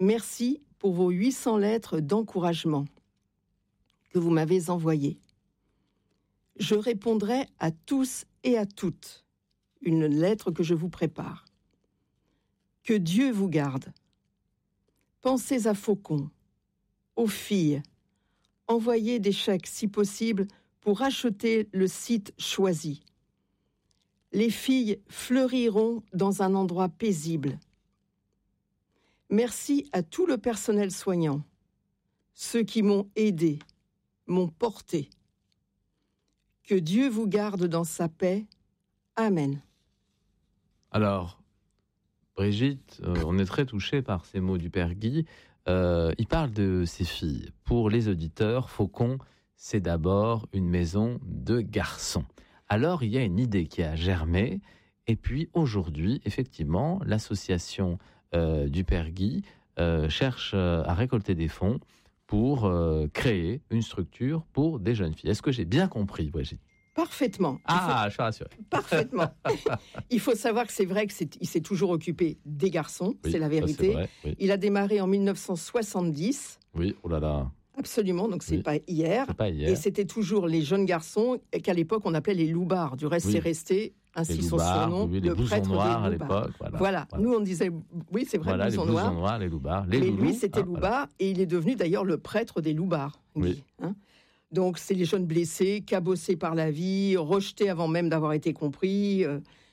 Merci pour vos 800 lettres d'encouragement que vous m'avez envoyées. Je répondrai à tous et à toutes une lettre que je vous prépare. Que Dieu vous garde. Pensez à Faucon, aux filles. Envoyez des chèques si possible pour acheter le site choisi. Les filles fleuriront dans un endroit paisible. Merci à tout le personnel soignant, ceux qui m'ont aidé, m'ont porté. Que Dieu vous garde dans sa paix. Amen. Alors, Brigitte, on est très touchés par ces mots du Père Guy. Il parle de ses filles. Pour les auditeurs, Faucon, c'est d'abord une maison de garçons. Alors, il y a une idée qui a germé. Et puis, aujourd'hui, effectivement, l'association du Père Guy cherche à récolter des fonds pour créer une structure pour des jeunes filles. Est-ce que j'ai bien compris, Brigitte ? Parfaitement. Je suis rassuré. Parfaitement. Il faut savoir que c'est vrai qu'il s'est toujours occupé des garçons, oui, c'est la vérité. C'est vrai, oui. Il a démarré en 1970. Oui, oh là là. Absolument, donc c'est pas hier. C'est pas hier. Et c'était toujours les jeunes garçons qu'à l'époque on appelait les loubards. Du reste, c'est resté ainsi son surnom, oui, le prêtre noirs à l'époque. Voilà. Nous on disait, oui c'est vrai, les blousons noirs, les loubards. Mais lui c'était loubard et il est devenu d'ailleurs le prêtre des loubards. Oui. Donc, c'est les jeunes blessés, cabossés par la vie, rejetés avant même d'avoir été compris.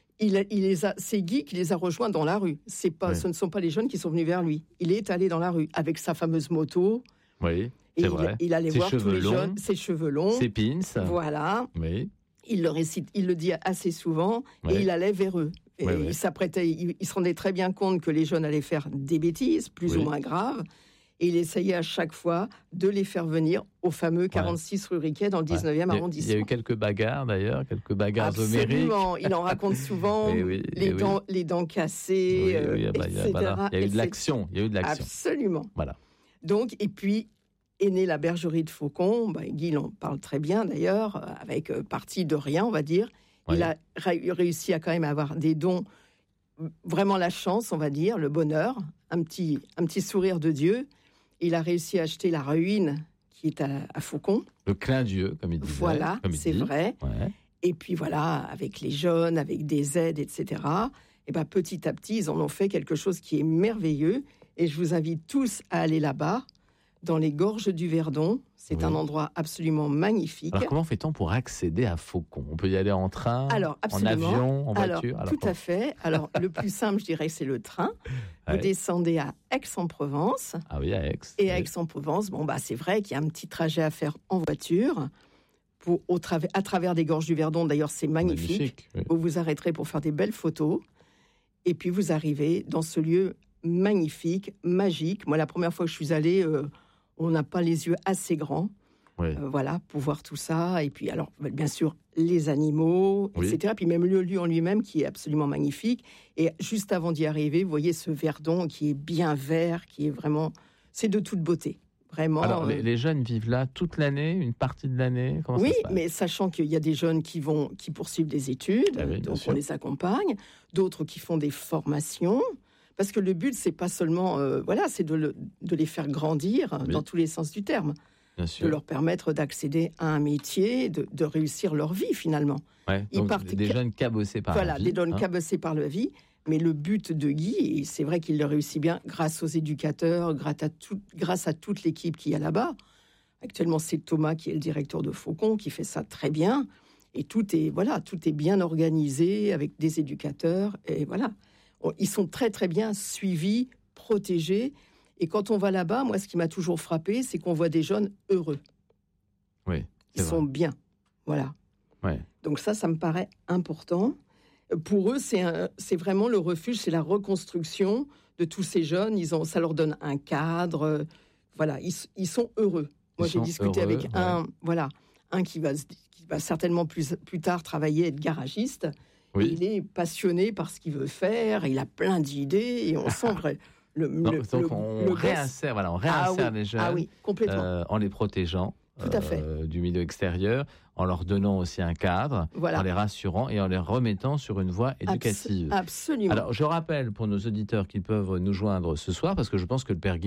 C'est Guy qui les a rejoints dans la rue. Ce ne sont pas les jeunes qui sont venus vers lui. Il est allé dans la rue avec sa fameuse moto. Oui, c'est vrai. Il allait voir tous les jeunes, ses cheveux longs. Ses pins. Voilà. Oui. Il le récite, il le dit assez souvent, et il allait vers eux. Et il s'apprêtait, il se rendait très bien compte que les jeunes allaient faire des bêtises, plus ou moins graves. Et il essayait à chaque fois de les faire venir au fameux 46 rue Riquet dans le 19e arrondissement. Il y a eu quelques bagarres d'ailleurs, quelques bagarres homériques. Absolument, il en raconte souvent, les dents cassées, etc. Il y a eu de l'action, Absolument. Voilà. Donc, et puis, est née la bergerie de Faucon. Guy en parle très bien d'ailleurs, avec parti de rien, on va dire. Oui. Il a réussi à quand même avoir des dons, vraiment la chance, on va dire, le bonheur, un petit sourire de Dieu. Il a réussi à acheter la ruine qui est à Faucon. Le clin d'yeux, comme il disait. Voilà, c'est vrai. Ouais. Et puis voilà, avec les jeunes, avec des aides, etc. Et petit à petit, ils en ont fait quelque chose qui est merveilleux. Et je vous invite tous à aller là-bas, dans les gorges du Verdon. C'est un endroit absolument magnifique. Alors, comment fait-on pour accéder à Faucon ? On peut y aller en train, en avion, en voiture ? Tout à fait. Alors, le plus simple, je dirais, c'est le train. Vous descendez à Aix-en-Provence. Ah oui, à Aix. Et à Aix-en-Provence, c'est vrai qu'il y a un petit trajet à faire en voiture. À travers des gorges du Verdon, d'ailleurs, c'est magnifique. Oui. Vous vous arrêterez pour faire des belles photos. Et puis, vous arrivez dans ce lieu magnifique, magique. Moi, la première fois que je suis allée... on n'a pas les yeux assez grands, pour voir tout ça. Et puis, alors, bien sûr, les animaux, etc. Puis même le lieu en lui-même qui est absolument magnifique. Et juste avant d'y arriver, vous voyez ce Verdon qui est bien vert, qui est vraiment... C'est de toute beauté, vraiment. Alors, les jeunes vivent là toute l'année, une partie de l'année ? Comment ça se passe ? Mais sachant qu'il y a des jeunes qui poursuivent des études, donc on les accompagne. D'autres qui font des formations. Parce que le but, c'est pas seulement, c'est de les faire grandir dans tous les sens du terme, de leur permettre d'accéder à un métier, de réussir leur vie finalement. Ouais, donc des jeunes cabossés par la vie. Voilà, des jeunes cabossés par la vie. Mais le but de Guy, et c'est vrai qu'il le réussit bien, grâce aux éducateurs, grâce à toute l'équipe qu'il y a là-bas. Actuellement, c'est Thomas qui est le directeur de Faucon, qui fait ça très bien. Et tout est bien organisé avec des éducateurs. Et voilà. Ils sont très, très bien suivis, protégés. Et quand on va là-bas, moi, ce qui m'a toujours frappé, c'est qu'on voit des jeunes heureux. Oui, Ils sont bien. Voilà. Ouais. Donc ça me paraît important. Pour eux, c'est vraiment le refuge, c'est la reconstruction de tous ces jeunes. ça leur donne un cadre. Ils sont heureux. Moi, j'ai discuté avec un qui va certainement plus tard travailler, être garagiste. Oui. Il est passionné par ce qu'il veut faire, il a plein d'idées et on sent on réinsère les jeunes complètement. en les protégeant Tout à fait. Du milieu extérieur, en leur donnant aussi un cadre, en les rassurant et en les remettant sur une voie éducative. Absolument. Alors, je rappelle pour nos auditeurs qu'ils peuvent nous joindre ce soir, parce que je pense que le Père Guy